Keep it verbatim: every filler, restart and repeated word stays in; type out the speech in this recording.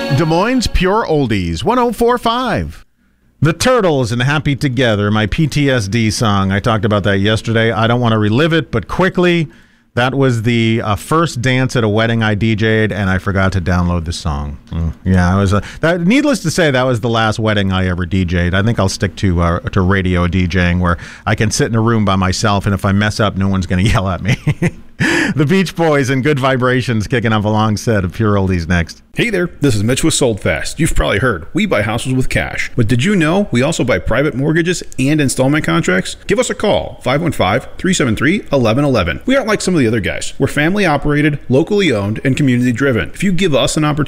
Des Moines Pure Oldies, one oh four point five. The Turtles and Happy Together, my P T S D song. I talked about that yesterday. I don't want to relive it, but quickly, that was the uh, first dance at a wedding I D J'd, and I forgot to download the song. Mm, yeah, I was. Uh, that, needless to say, that was the last wedding I ever D J'd. I think I'll stick to uh, to radio DJing, where I can sit in a room by myself, and if I mess up, no one's going to yell at me. The Beach Boys and Good Vibrations kicking off a long set of Pure Oldies next. Hey there, this is Mitch with Sold Fast. You've probably heard, we buy houses with cash. But did you know we also buy private mortgages and installment contracts? Give us a call, five one five, three seven three, one one one one. We aren't like some of the other guys. We're family operated, locally owned, and community driven. If you give us an opportunity